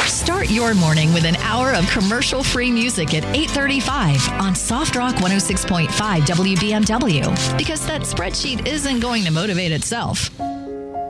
Start your morning with an hour of commercial-free music at 8:35 on Soft Rock 106.5 WBMW, because that spreadsheet isn't going to motivate itself.